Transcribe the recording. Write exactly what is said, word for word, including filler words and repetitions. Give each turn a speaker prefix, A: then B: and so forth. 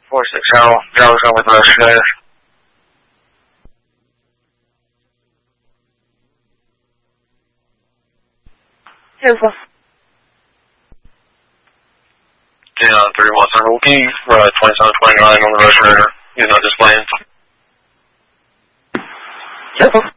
A: four six zero, zero zero with investigator.
B: Beautiful.
A: J nine three one Circle Key, uh, twenty-seven twenty-nine on the respirator. He's not displaying.
B: Beautiful.